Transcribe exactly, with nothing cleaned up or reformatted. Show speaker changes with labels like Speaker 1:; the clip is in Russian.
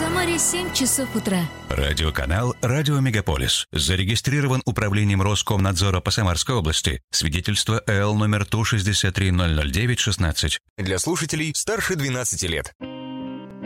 Speaker 1: Самаре семь часов утра.
Speaker 2: Радиоканал «Радио Мегаполис». Зарегистрирован управлением Роскомнадзора по Самарской области. Свидетельство Л номер Ту шестьдесят три ноль ноль девять шестнадцать.
Speaker 3: Для слушателей старше двенадцати лет.